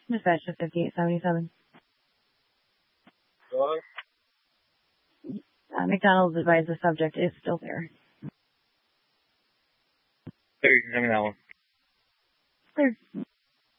Dispatch to 5877. Go ahead. McDonald's advised the subject is still there. Clear, you can send me that one. Clear.